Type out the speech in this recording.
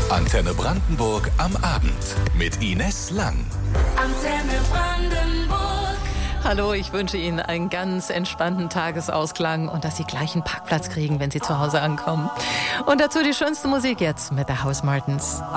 Antenne Brandenburg am Abend mit Ines Lang. Antenne Brandenburg. Hallo, ich wünsche Ihnen einen ganz entspannten Tagesausklang und dass Sie gleich einen Parkplatz kriegen, wenn Sie zu Hause ankommen. Und dazu die schönste Musik jetzt mit der House Martins.